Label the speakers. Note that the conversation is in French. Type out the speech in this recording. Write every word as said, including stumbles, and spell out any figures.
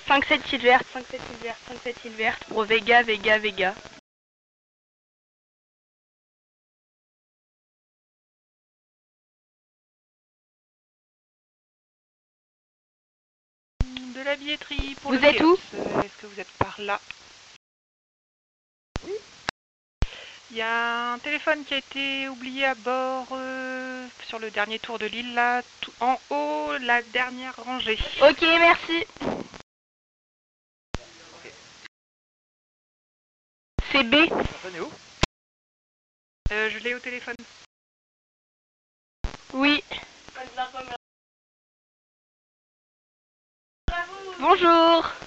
Speaker 1: cinq sept îles vertes, cinq sept îles vertes, cinq sept îles vertes pour Vega, Vega, Vega.
Speaker 2: De la billetterie pour
Speaker 1: Vous
Speaker 2: le
Speaker 1: êtes où?
Speaker 2: Kéops. Est-ce que vous êtes par là?
Speaker 1: Oui.
Speaker 2: Il y a un téléphone qui a été oublié à bord euh, sur le dernier tour de l'île, là, tout en haut, la dernière rangée.
Speaker 1: Ok, merci.
Speaker 2: Okay.
Speaker 1: C'est B.
Speaker 2: La personne est où? euh, Je l'ai au téléphone.
Speaker 1: Oui. Bonjour.